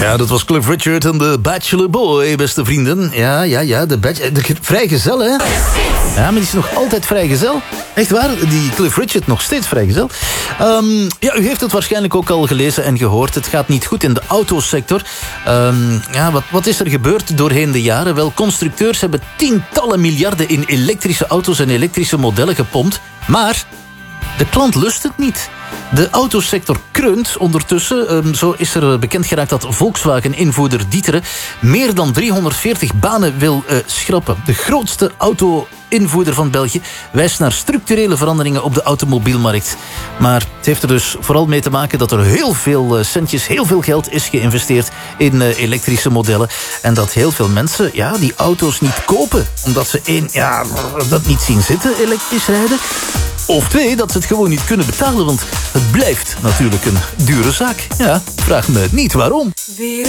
Ja, dat was Cliff Richard en de Bachelor Boy, beste vrienden. Ja, de vrijgezel, hè? Ja, maar die is nog altijd vrijgezel. Echt waar, die Cliff Richard nog steeds vrijgezel. Ja, u heeft het waarschijnlijk ook al gelezen en gehoord. Het gaat niet goed in de autosector. Wat is er gebeurd doorheen de jaren? Wel, constructeurs hebben tientallen miljarden in elektrische auto's en elektrische modellen gepompt. Maar de klant lust het niet. De autosector kreunt ondertussen. Zo is er bekend geraakt dat Volkswagen-invoerder D'Ieteren meer dan 340 banen wil schrappen. De grootste auto-invoerder van België wijst naar structurele veranderingen op de automobielmarkt. Maar het heeft er dus vooral mee te maken dat er heel veel centjes, heel veel geld is geïnvesteerd in elektrische modellen. En dat heel veel mensen die auto's niet kopen. Omdat ze dat niet zien zitten, elektrisch rijden. Of twee, dat ze het gewoon niet kunnen betalen, want het blijft natuurlijk een dure zaak. Ja, vraag me niet waarom. Weer